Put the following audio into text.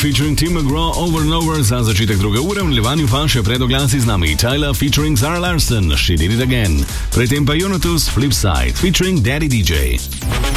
featuring Tim McGraw Over and Over za začetek druge ure, v nadaljevanju pa še predoglasi z nami Tyler featuring Zara Larsson, She Did It Again. Predtem pa Yonatus Flipside featuring Daddy DJ.